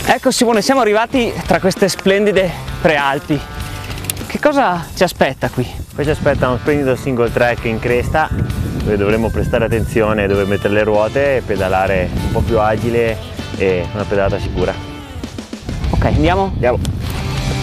Ecco Simone, siamo arrivati tra queste splendide prealpi. Che cosa ci aspetta qui? Poi ci aspetta un splendido single track in cresta dove dovremo prestare attenzione dove mettere le ruote e pedalare un po' più agile e una pedalata sicura. Ok, andiamo? Andiamo!